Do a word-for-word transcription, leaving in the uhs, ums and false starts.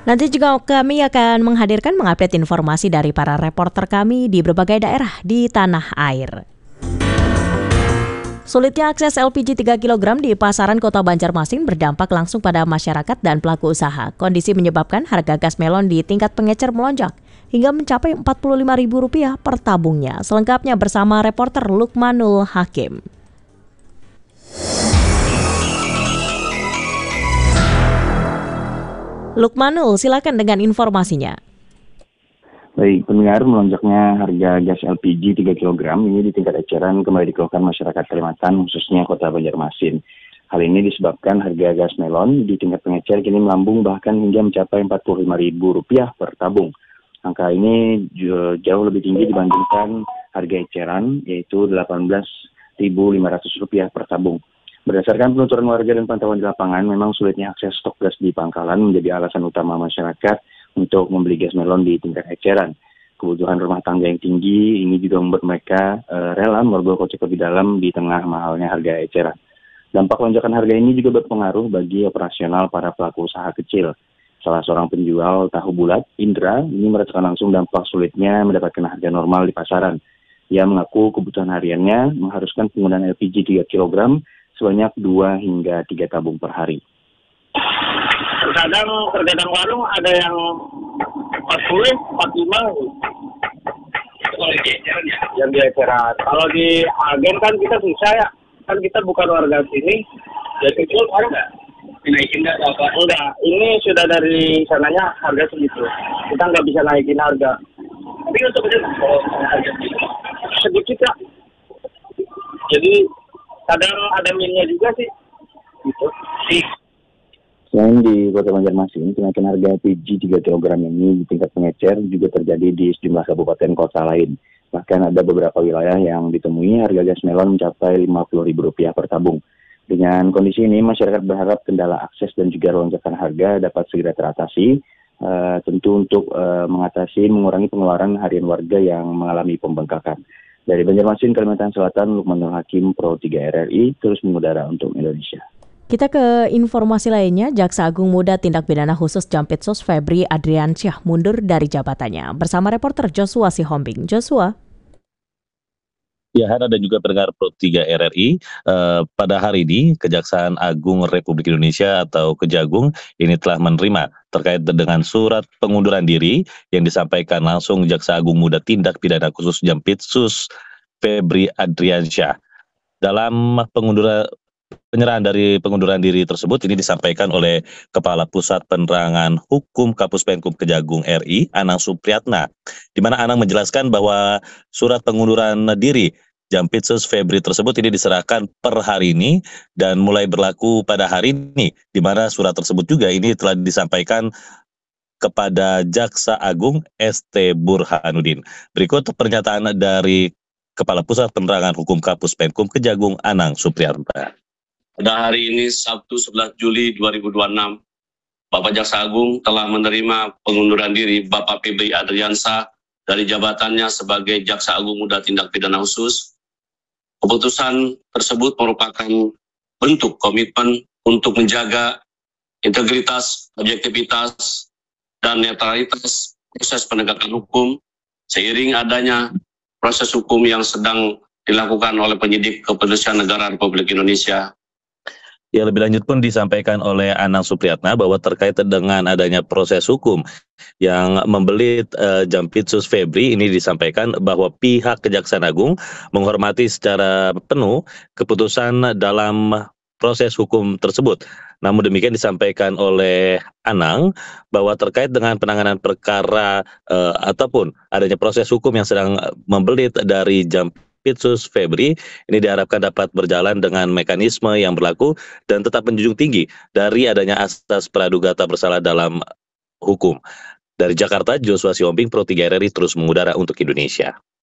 Nanti juga kami akan menghadirkan mengupdate informasi dari para reporter kami di berbagai daerah di tanah air. Sulitnya akses L P G tiga kilogram di pasaran Kota Banjarmasin berdampak langsung pada masyarakat dan pelaku usaha. Kondisi menyebabkan harga gas melon di tingkat pengecer melonjak hingga mencapai empat puluh lima ribu rupiah per tabungnya. Selengkapnya bersama reporter Lukmanul Hakim. Lukmanul, silakan dengan informasinya. Baik, pendengar, melonjaknya harga gas L P G tiga kilogram ini di tingkat eceran kembali dikeluhkan masyarakat Kalimantan, khususnya Kota Banjarmasin. Hal ini disebabkan harga gas melon di tingkat pengecer kini melambung bahkan hingga mencapai empat puluh lima ribu rupiah per tabung. Angka ini jauh lebih tinggi dibandingkan harga eceran, yaitu delapan belas ribu lima ratus rupiah per tabung. Berdasarkan penuturan warga dan pantauan di lapangan, memang sulitnya akses stok gas di pangkalan menjadi alasan utama masyarakat untuk membeli gas melon di tingkat eceran. Kebutuhan rumah tangga yang tinggi ini juga membuat mereka e, rela merogoh kocek lebih dalam di tengah mahalnya harga eceran. Dampak lonjakan harga ini juga berpengaruh bagi operasional para pelaku usaha kecil. Salah seorang penjual tahu bulat, Indra, ini merasakan langsung dampak sulitnya mendapatkan harga normal di pasaran. Ia mengaku kebutuhan hariannya mengharuskan penggunaan L P G tiga kilogram sebanyak dua hingga tiga tabung per hari. Kadang terkadang warung ada yang empat puluh, empat puluh lima. Kalau di eceran ya? Yang di eceran. Kalau di agen kan kita susah ya. Kan kita bukan warga sini. Jadi itu ada nggak? Dinaikin nggak apa? Enggak. Ini sudah dari sananya harga segitu. Kita nggak bisa naikin harga. Tapi untuk kalau harga sedikit ya. Jadi kadang ada minyak juga sih. Gitu. Selain di Kota Banjarmasin, kenaikan harga L P G tiga kilogram ini di tingkat pengecer juga terjadi di sejumlah kabupaten kota lain. Bahkan ada beberapa wilayah yang ditemui harga gas melon mencapai lima puluh ribu rupiah per tabung. Dengan kondisi ini, masyarakat berharap kendala akses dan juga lonjakan harga dapat segera teratasi, uh, tentu untuk uh, mengatasi mengurangi pengeluaran harian warga yang mengalami pembengkakan. Dari Banjarmasin, Kalimantan Selatan, Lukmanul Hakim, Pro tiga R R I, terus mengudara untuk Indonesia. Kita ke informasi lainnya, Jaksa Agung Muda Tindak Pidana Khusus Jampitsus Febri Adriansyah mundur dari jabatannya. Bersama reporter Joshua Sihombing. Joshua. Ya, Hana dan juga pendengar Pro tiga R R I, eh, pada hari ini Kejaksaan Agung Republik Indonesia atau Kejagung ini telah menerima terkait dengan surat pengunduran diri yang disampaikan langsung Jaksa Agung Muda Tindak Pidana Khusus Jampitsus Febri Adriansyah. Dalam pengunduran Penyerahan dari pengunduran diri tersebut ini disampaikan oleh Kepala Pusat Penerangan Hukum Kapus Penkum Kejagung R I, Anang Supriyatna, di mana Anang menjelaskan bahwa surat pengunduran diri Jampitsus Febri tersebut ini diserahkan per hari ini dan mulai berlaku pada hari ini, di mana surat tersebut juga ini telah disampaikan kepada Jaksa Agung S T Burhanuddin. Berikut pernyataan dari Kepala Pusat Penerangan Hukum Kapus Penkum Kejagung Anang Supriyatna. Pada hari ini Sabtu sebelas Juli dua ribu dua puluh enam, Bapak Jaksa Agung telah menerima pengunduran diri Bapak Febri Adriansyah dari jabatannya sebagai Jaksa Agung Muda Tindak Pidana Khusus. Keputusan tersebut merupakan bentuk komitmen untuk menjaga integritas, objektivitas, dan netralitas proses penegakan hukum seiring adanya proses hukum yang sedang dilakukan oleh penyidik Kepolisian Negara Republik Indonesia. Ya, lebih lanjut pun disampaikan oleh Anang Supriyatna bahwa terkait dengan adanya proses hukum yang membelit uh, Jampitsus Febri, ini disampaikan bahwa pihak Kejaksaan Agung menghormati secara penuh keputusan dalam proses hukum tersebut. Namun demikian disampaikan oleh Anang bahwa terkait dengan penanganan perkara uh, ataupun adanya proses hukum yang sedang membelit dari Jampitsus Jampitsus Febri ini diharapkan dapat berjalan dengan mekanisme yang berlaku dan tetap menjunjung tinggi dari adanya asas praduga tak bersalah dalam hukum. Dari Jakarta, Joshua Sihombing, Pro tiga R R I terus mengudara untuk Indonesia.